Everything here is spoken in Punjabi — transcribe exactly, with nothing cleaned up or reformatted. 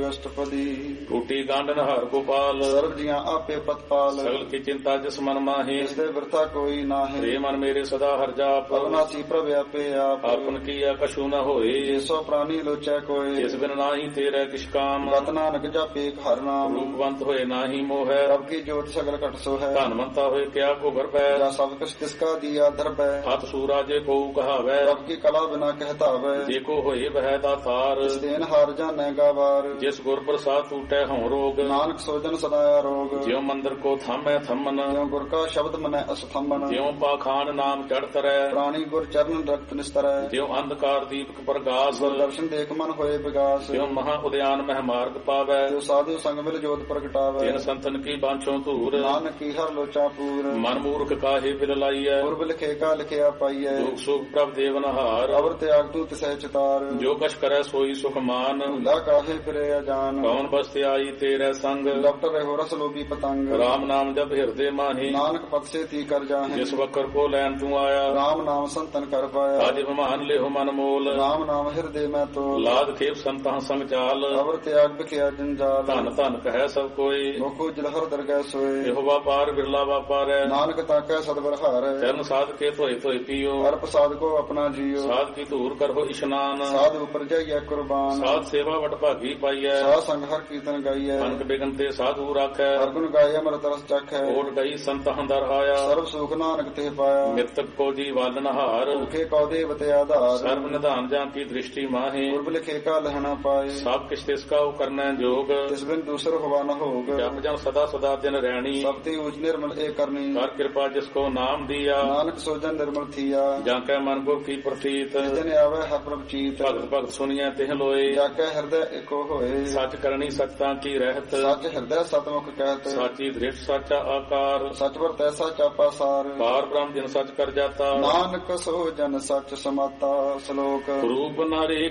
ਅਸ਼ਟਪਦੀ। ਟੂਟੀ ਗਾਂਡਨ ਹਰ ਗੋਪਾਲ ਸਰਬ ਜੀਆਂ ਆਪੇ ਪਤਪਾਲ। ਸਗਲ ਕੀ ਚਿੰਤਾ ਜਿਸ ਮਨ ਮਾਹੀ ਜਿਸ ਦੇ ਬਿਰਥਾ ਕੋਈ ਨਾਹੀਂ। ਰੇ ਮਨ ਮੇਰੇ ਸਦਾ ਹਰ ਜਾਪ ਅਵਨਾਸੀ ਪ੍ਰਭ ਆਪੇ ਆਪ। ਆਪਨ ਕੀਆ ਕਛੂ ਨ ਹੋਏ ਸੋ ਪ੍ਰਾਨੀ ਲੋਚੈ ਕੋਏ। ਜਿਸ ਬਿਨ ਨਾਹੀ ਤੇਰੇ ਕਿਛ ਕਾਮ ਗਤ ਨਾਨਕ ਜਾਪੇ ਹਰ ਨਾਮ। ਰੂਪਵੰਤ ਹੋਏ ਨਾਹੀ ਮੋਹੈ ਰਬ ਕੀ ਜੋਤ ਸਗਲ ਘਟ ਸੋ ਹੈ। ਧਨਵੰਤਾ ਹੋਏ ਕਿਆ ਕੋ ਗਰਭੈ ਜਾ ਸਭ ਕੁਛ ਕਿਸਕਾ ਦੀਆ ਦਰਬੈ। ਹੱਥ ਸੂਰਾਜੇ ਕੋ ਕਹਾਵੈ ਰਬ ਕੀ ਕਲਾ ਬਿਨਾ ਕਹਿਤਾਵੈ। ਜੇ ਕੋ ਹੋਏ ਬਹਿ ਦਾਤਾਰ ਇਸ ਦੇਨ ਹਾਰ ਜਾਣੈ ਗਾਵਾਰ। ਜਿਸ ਗੁਰ ਪ੍ਰਸਾਦ ਟੂਟੈ ਹਉ ਰੋਗ ਨਾਨਕ ਸੋਜਨ ਸਦਾ ਰੋਗ। ਜਿਉ ਮੰਦਰ ਕੋ ਥਾਮੈ ਥੰਮਨ ਜਿਉ ਗੁਰ ਕਾ ਸ਼ਬਦ ਮਨੈ ਅਸਥੰਬਨ। ਜਿਉ ਪਾਖਾਨ ਨਾਮ ਚੜ ਤਰੈ ਪ੍ਰਾਣੀ ਗੁਰ ਚਰਨ ਰਖਤ ਨਿਸਤਰੈ। ਜਿਉ ਅੰਧਕਾਰ ਦੀਪਕ ਪ੍ਰਗਾਸ ਗੁਰ ਦਰਸ਼ਨ ਦੇਖ ਮਨ ਹੋਏ ਵਿਗਾਸ। ਜਿਉ ਮਹਾ ਉਦਿਆਨ ਮਹਿ ਮਾਰਗ ਪਾਵੈ ਜੋ ਸਾਧੂ ਸੰਗ ਮਿਲ ਜੋਤ ਪ੍ਰਗਟਾਵੈ। ਤਿਨ ਸੰਤਨ ਕੀ ਬਾਂਛੋ ਧੂਰ ਨਾਨਕ ਕੀ ਹਰ ਲੋਚਾ ਪੂਰ। ਮਨ ਮੂਰਖ ਕਾਹੇ ਬਿਲ ਲਾਈਐ ਗੁਰਬ ਲਿਖੇ ਕਾ ਲਿਖਿਆ ਪਾਈਐ। ਦੁਖ ਸੁਖ ਪ੍ਰਭ ਦੇਵਨਹਾਰ ਅਵਰ ਤਿਆਗ ਤੂ ਤਿਸੈ ਚਿਤਾਰ। ਜੋ ਕਛ ਕਰੈ ਸੋਈ ਸੁਖ ਮਾਨ ਭੁਲਾ ਕਾਹੇ ਫਿਰੇ ਅਜਾਨ। ਕੌਣ ਬਸਤਿ ਆਈ ਤੇਰੇ ਸੰਗ ਡਾਕਟਰ ਰਹਿਓ ਰਸ ਲੋਭੀ ਪਤੰਗ। ਰਾਮ ਨਾਮ ਜਪ ਹਿਰਦੇ ਮਾਹੀ ਨਾਨਕ ਪਤ ਸੇ ਤੀ ਕਰ ਜਾਹੇ। ਜਿਸ ਵਕਰ ਕੋ ਲੈਣ ਤੂੰ ਆਇਆ ਰਾਮ ਨਾਮ ਸੰਤਨ ਕਰ ਪਾਇਆ। ਅਜ ਮਹਾਨ ਲਿਹੁ ਮਨ ਮੋਲ ਰਾਮ ਨਾਮ ਹਿਰਦੇ ਮੈਂ ਤੋਲ। ਲਾਦ ਖੇਪ ਸੰਤਾਂ ਸੰਗ ਚਾਲ ਅਵਰ ਤਿਆਗ ਬਿਖਿਆ ਜੰਜਾਲ। ਧਨ ਧਨ ਕਹੈ ਸਭ ਕੋਈ ਮੁਖੋ ਜਲਹਰ ਦਰਗਹਿ ਸੋਏ। ਇਹੋ ਵਾਪਾਰ ਬਿਰਲਾ ਵਾਪਾਰੈ ਨਾਨਕ ਤਾਕੈ ਸਦਬਰ ਹਾਰੈ। ਚਰਨ ਸਾਧ ਕੇ ਧੋਏ ਧੋਏ ਪੀਓ ਹਰ ਪ੍ਰਸਾਦ ਕੋ ਆਪਣਾ ਜੀਓ। ਸਾਧ ਕੀ ਧੂਰ ਕਰੋ ਇਸ਼ਨਾਨ ਸਾਧ ਉਪਰ ਜਾਈਐ ਕੁਰਬਾਨ। ਸਾਧ ਸੇਵਾ ਵਟ ਭਾਗੀ ਪਾਈਐ ਸਾਧ ਸੰਗ ਹਰ ਕੀਰਤਨ ਗਾਈਐ। ਅਨਕ ਬਿਗਨ ਤੇ ਸਾਧੂ ਰਾਖੈ ਹਰ ਗੁਣ ਗਾਏ ਅਮਰਤ ਰਸ ਚਖੈ। ਓਟ ਗਈ ਸੰਤ ਹੰਦਰ ਆਇਆ ਸਰਬ ਸੁਖ ਨਾਨਕ ਤੇ ਪਾਇਆ। ਮਿਰਤਕ ਕੋ ਜੀ ਵਾਲਨ ਹਾਰ ਭੁਖੇ ਕਉ ਦੇਵਤੇ ਆਧਾਰ। ਸਰਬ ਨਿਧਾਨ ਜਾਂ ਕੀ ਦ੍ਰਿਸ਼ਟੀ ਮਾਹੇ ਗੁਰਬ ਲਿਖੇ ਕਾ ਲਹਣਾ ਪਾਏ। ਸਭ ਕਿਛ ਤਿਸ ਕਾ ਕਰਨੈ ਜੋਗ ਤਿਸ ਬਿਨ ਦੂਸਰ ਹੋਵਾ ਨ ਹੋਗ। ਜਪ ਜਨ ਸਦਾ ਸਦਾ ਦਿਨ ਰਹਿਣੀ ਸਭ ਤੇ ਊਚ ਨਿਰਮਲ ਏ ਕਰਨੀ। ਕਰ ਕਿਰਪਾ ਜਿਸ ਕੋ ਨਾਮ ਦੀਆ ਨਾਨਕ ਸੋਜਨ ਨਿਰਮਲ ਥੀਆ। ਜਾਂ ਕੈ ਮਨ ਗੁਰ ਕੀ ਪ੍ਰਤੀਤ ਜਿਸ ਦਿਨ ਆਵੇ ਹਰ ਪ੍ਰਭ ਚੀਤ। ਭਗਤ ਭਗਤ ਸੁਣੀਐ ਤਿਹ ਲੋਏ ਜਾ ਕੇ ਹਿਰਦੈ ਏਕੋ ਹੋਏ। ਸੱਚ ਕਰਨੀ ਸਚਤਾ ਕੀ ਰਹਿਤ ਸੱਚ ਹਿਰਦੈ ਸਤਮੁਖ ਕਹਿਤ। ਸਾਚੀ ਦ੍ਰਿਸ਼ਟ ਸਾਚਾ ਆਕਾਰ ਸਚ ਵਰਤੈ ਸਚਾ ਪਾਸਾਰ। ਪਾਰ ਬ੍ਰਹਮ ਜਿਨ ਸਚ ਕਰ ਜਾਤਾ ਨਾਨਕ ਸੋ ਜਨ ਸਚ ਸਮਾਤਾ। ਸ਼ਲੋਕ ਰੂਪ ਨਾਰੇ